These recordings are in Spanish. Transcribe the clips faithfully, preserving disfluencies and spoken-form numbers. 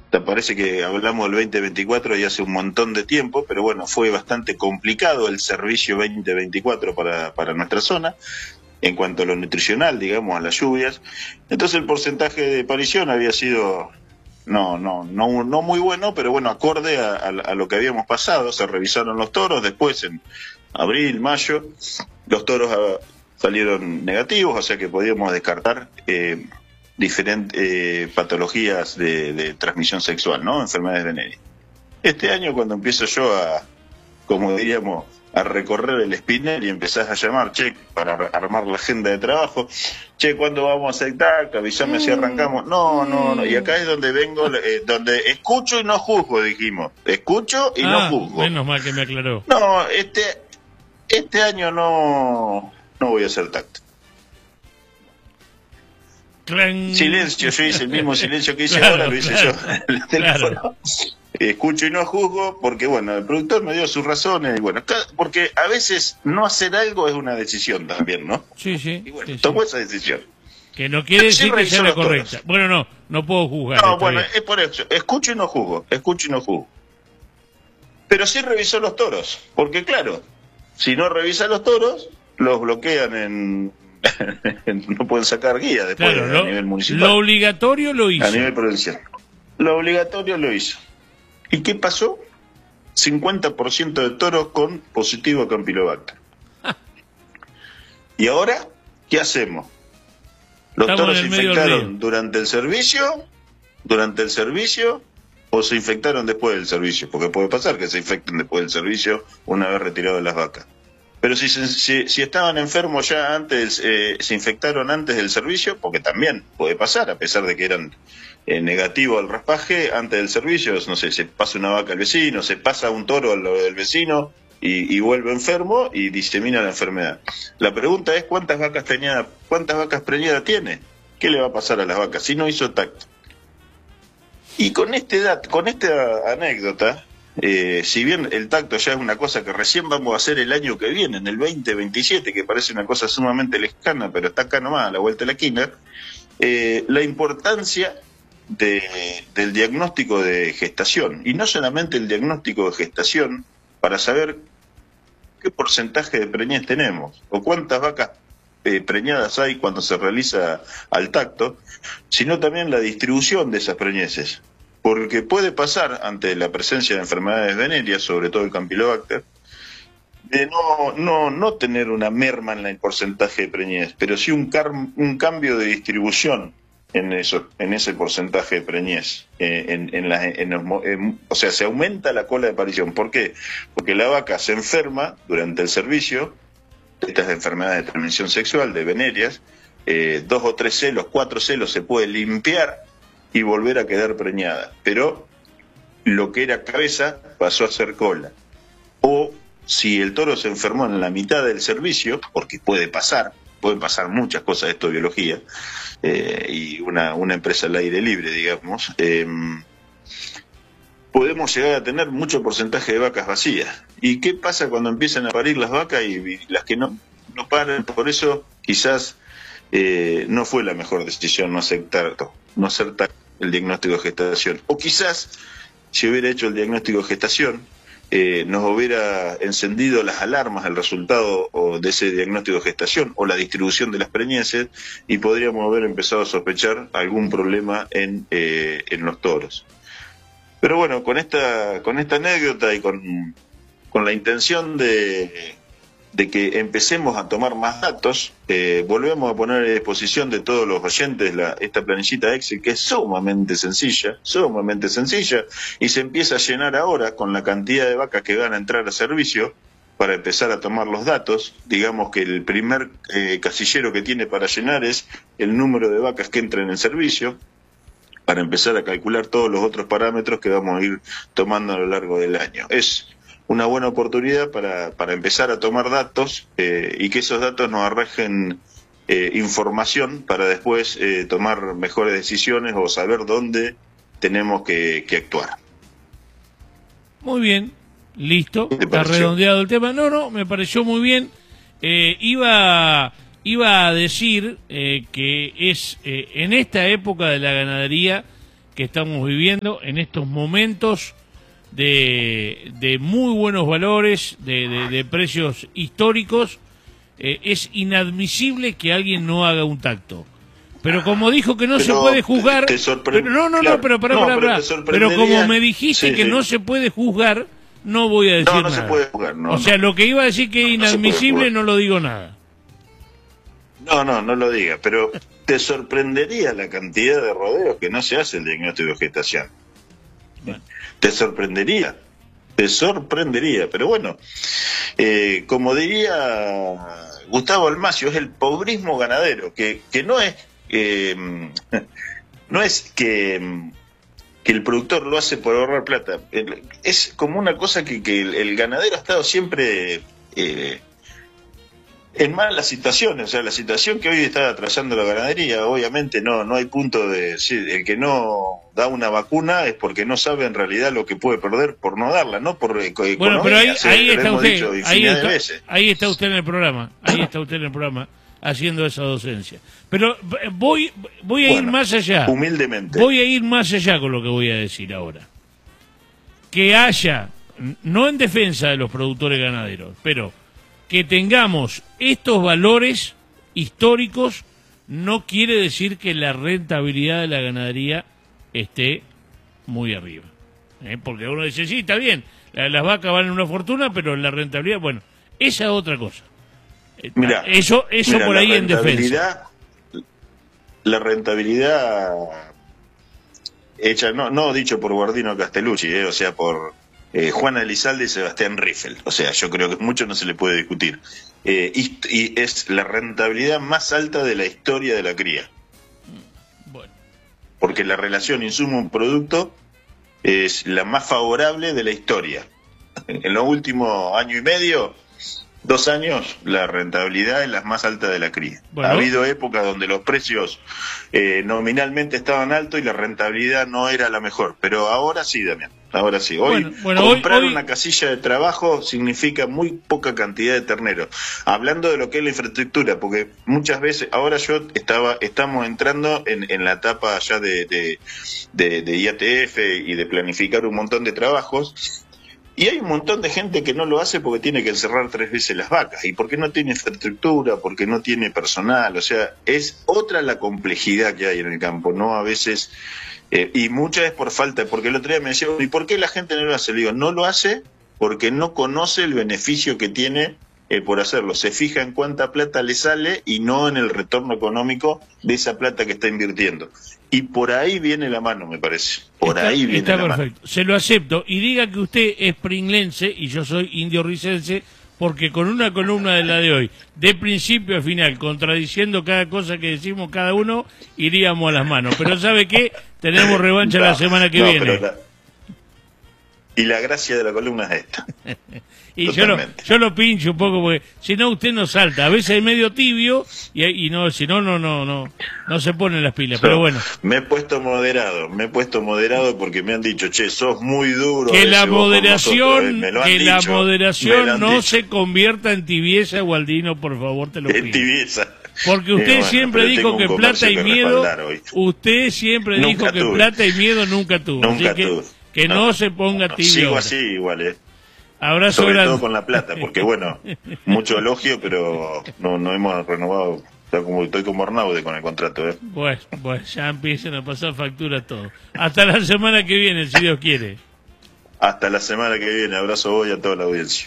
te parece que hablamos del veinte veinticuatro y hace un montón de tiempo, pero bueno, fue bastante complicado el servicio veinte veinticuatro para, para nuestra zona, en cuanto a lo nutricional, digamos, a las lluvias. Entonces el porcentaje de aparición había sido, no, no, no, no muy bueno, pero bueno, acorde a, a, a lo que habíamos pasado. Se revisaron los toros, después en abril, mayo, los toros a, salieron negativos, o sea que podíamos descartar eh, diferentes eh, patologías de, de transmisión sexual, ¿no? Enfermedades venéreas. Este año, cuando empiezo yo a, como diríamos, a recorrer el espinel y empezás a llamar, che, para armar la agenda de trabajo, che, ¿cuándo vamos a hacer tac? Avísame si arrancamos. No, no, no, y acá es donde vengo, eh, donde escucho y no juzgo, dijimos. Escucho y ah, no juzgo. Menos mal que me aclaró. No, este, este año no, no voy a hacer tacto. Clan. Silencio, yo hice el mismo silencio que hice claro, ahora, lo hice claro, yo en el teléfono. Claro. Escucho y no juzgo, porque bueno, el productor me dio sus razones, y bueno, porque a veces no hacer algo es una decisión también, ¿no? Sí, sí. Y bueno, sí, tomó sí. esa decisión. Que no quiere Sí, decir que sea la correcta. toros. Bueno, no, no puedo juzgar. No, está bueno, bien. es por eso, escucho y no juzgo, escucho y no juzgo. Pero sí revisó los toros, porque claro, si no revisa los toros, los bloquean en... no pueden sacar guía después Claro, a lo, nivel municipal. Lo obligatorio lo hizo. A nivel provincial. Lo obligatorio lo hizo. ¿Y qué pasó? cincuenta por ciento de toros con positivo a Campylobacter. ¿Y ahora qué hacemos? ¿Los Estamos toros en se el medio del infectaron río. durante el servicio? ¿Durante el servicio? ¿O se infectaron después del servicio? Porque puede pasar que se infecten después del servicio una vez retirado las vacas. Pero si, se, si, si estaban enfermos ya antes, eh, se infectaron antes del servicio, porque también puede pasar, a pesar de que eran eh, negativo al raspaje, antes del servicio, no sé, se pasa una vaca al vecino, se pasa un toro al del vecino y, y vuelve enfermo y disemina la enfermedad. La pregunta es cuántas vacas tenía, cuántas vacas preñadas tiene, qué le va a pasar a las vacas si no hizo tacto. Y con este dat, con esta anécdota, Eh, si bien el tacto ya es una cosa que recién vamos a hacer el año que viene, en el veinte veintisiete, que parece una cosa sumamente lejana, pero está acá nomás, a la vuelta de la esquina, eh, la importancia de, del diagnóstico de gestación, y no solamente el diagnóstico de gestación, para saber qué porcentaje de preñez tenemos, o cuántas vacas eh, preñadas hay cuando se realiza al tacto, sino también la distribución de esas preñeces. Porque puede pasar, ante la presencia de enfermedades venéreas, sobre todo el Campylobacter, de no, no, no tener una merma en el porcentaje de preñez, pero sí un, car un cambio de distribución en eso, en ese porcentaje de preñez. Eh, en, en la, en los, en, o sea, se aumenta la cola de aparición. ¿Por qué? Porque la vaca se enferma durante el servicio, estas enfermedades de transmisión sexual, de venéreas, eh, dos o tres celos, cuatro celos se puede limpiar y volver a quedar preñada, pero lo que era cabeza pasó a ser cola. O si el toro se enfermó en la mitad del servicio, porque puede pasar, pueden pasar muchas cosas de esto de biología, eh, y una, una empresa al aire libre, digamos, eh, podemos llegar a tener mucho porcentaje de vacas vacías. ¿Y qué pasa cuando empiezan a parir las vacas y, y las que no, no paran? Por eso quizás eh, no fue la mejor decisión no aceptar, no acertar el diagnóstico de gestación. O quizás, si hubiera hecho el diagnóstico de gestación, eh, nos hubiera encendido las alarmas el resultado o de ese diagnóstico de gestación o la distribución de las preñeces, y podríamos haber empezado a sospechar algún problema en, eh, en los toros. Pero bueno, con esta, con esta anécdota y con, con la intención de... de que empecemos a tomar más datos, eh, volvemos a poner a disposición de todos los oyentes la, esta planillita Excel, que es sumamente sencilla, sumamente sencilla, y se empieza a llenar ahora con la cantidad de vacas que van a entrar a servicio para empezar a tomar los datos. Digamos que el primer eh, casillero que tiene para llenar es el número de vacas que entran en servicio, para empezar a calcular todos los otros parámetros que vamos a ir tomando a lo largo del año. Es una buena oportunidad para, para empezar a tomar datos eh, y que esos datos nos arrojen eh, información para después eh, tomar mejores decisiones o saber dónde tenemos que, que actuar. Muy bien, listo, está redondeado el tema. No, no, me pareció muy bien. Eh, iba, iba a decir eh, que es eh, en esta época de la ganadería que estamos viviendo en estos momentos de, de muy buenos valores, de, de, de precios históricos. Eh, es inadmisible que alguien no haga un tacto. Pero como dijo que no pero se puede juzgar... Te pero, no, no, claro. no, pero, para, no, para, para, pero, pero como me dijiste sí, que sí. no se puede juzgar, no voy a decir no, no nada. Se puede juzgar, no, o sea, no. lo que iba a decir que es inadmisible no, no lo digo nada. No, no, no lo diga, pero te sorprendería la cantidad de rodeos que no se hace el diagnóstico de vegetación. Bueno. Te sorprendería, te sorprendería, pero bueno, eh, como diría Gustavo Almacio, es el pobrismo ganadero, que, que no es... Eh, no es que, que el productor lo hace por ahorrar plata, es como una cosa que, que el, el ganadero ha estado siempre eh, en malas situaciones. O sea, la situación que hoy está atravesando la ganadería, obviamente no no hay punto de decir, el que no da una vacuna es porque no sabe en realidad lo que puede perder por no darla, no por economía. Bueno, pero ahí, ahí está usted, ahí está, ahí está usted en el programa, ahí está usted en el programa. haciendo esa docencia. Pero voy voy a bueno, ir más allá. Humildemente. Voy a ir más allá con lo que voy a decir ahora. Que haya, no en defensa de los productores ganaderos, pero que tengamos estos valores históricos no quiere decir que la rentabilidad de la ganadería esté muy arriba. ¿Eh? Porque uno dice, sí, está bien, las vacas valen una fortuna, pero la rentabilidad, bueno, esa es otra cosa. Mirá, eso eso mirá, por ahí en defensa. La rentabilidad hecha, no no dicho por Guardino Castellucci, eh, o sea, por eh, Juana Elizalde y Sebastián Riffel. O sea, yo creo que mucho no se le puede discutir. Eh, y, y es la rentabilidad más alta de la historia de la cría. Bueno. Porque la relación insumo-producto es la más favorable de la historia. En los últimos año y medio... Dos años, la rentabilidad es la más alta de la cría. Bueno. Ha habido épocas donde los precios eh, nominalmente estaban altos y la rentabilidad no era la mejor, pero ahora sí, Damián, ahora sí. Hoy bueno, bueno, comprar hoy, hoy... una casilla de trabajo significa muy poca cantidad de terneros. Hablando de lo que es la infraestructura, porque muchas veces, ahora yo estaba, estamos entrando en, en la etapa ya de, de, de, de I A T F y de planificar un montón de trabajos. Y hay un montón de gente que no lo hace porque tiene que encerrar tres veces las vacas. Y porque no tiene infraestructura, porque no tiene personal. O sea, es otra la complejidad que hay en el campo, ¿no? A veces, eh, y muchas es por falta, porque el otro día me decía, ¿y por qué la gente no lo hace? Le digo, no lo hace porque no conoce el beneficio que tiene eh, por hacerlo. Se fija en cuánta plata le sale y no en el retorno económico de esa plata que está invirtiendo. Y por ahí viene la mano, me parece. Por está, ahí viene está la perfecto. mano. Se lo acepto. Y diga que usted es pringlense y yo soy indio ricense, porque con una columna de la de hoy, de principio a final, contradiciendo cada cosa que decimos cada uno, iríamos a las manos. Pero ¿sabe qué? Tenemos revancha no, la semana que no, viene. La... Y la gracia de la columna es esta. Y yo lo, yo lo pincho un poco porque si no usted no salta, a veces es medio tibio y, y no, si no no no no no se ponen las pilas, no, pero bueno. Me he puesto moderado, me he puesto moderado porque me han dicho, "Che, sos muy duro." Que la moderación, nosotros, ¿eh? que dicho, la moderación no dicho. se convierta en tibieza, Gualdino, por favor, te lo pido. En tibieza. Porque usted eh, bueno, siempre dijo que plata y miedo, usted siempre nunca dijo que tuve. plata y miedo nunca tuvo, nunca así tuve. que, que no, no se ponga no, tibio. Sigo así igual, eh. Abrazo Sobre grande. todo con la plata, porque bueno, mucho elogio, pero no no hemos renovado. Estoy como, estoy como Arnaude con el contrato, ¿eh? Bueno, bueno, ya empiezan a pasar facturas todo. Hasta la semana que viene, si Dios quiere. Hasta la semana que viene. Abrazo hoy a toda la audiencia.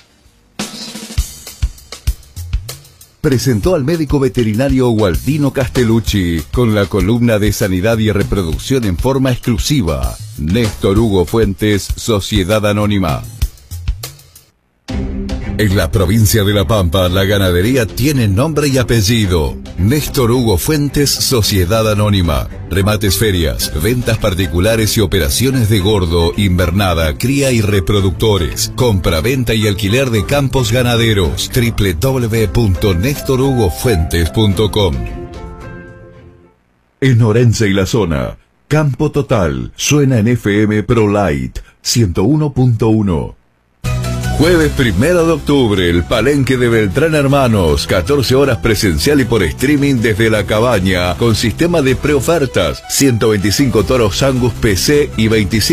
Presentó al médico veterinario Gualdino Castellucci con la columna de Sanidad y Reproducción en forma exclusiva. Néstor Hugo Fuentes, Sociedad Anónima. En la provincia de La Pampa, la ganadería tiene nombre y apellido. Néstor Hugo Fuentes, Sociedad Anónima. Remates, ferias, ventas particulares y operaciones de gordo, invernada, cría y reproductores. Compra-venta y alquiler de campos ganaderos. doble u doble u doble u punto néstor hugo fuentes punto com. En Orense y la zona, Campo Total suena en F M Pro Light ciento uno punto uno. Jueves primero de octubre, el Palenque de Beltrán Hermanos, catorce horas presencial y por streaming desde la cabaña, con sistema de preofertas, ciento veinticinco toros Angus P C y veinticinco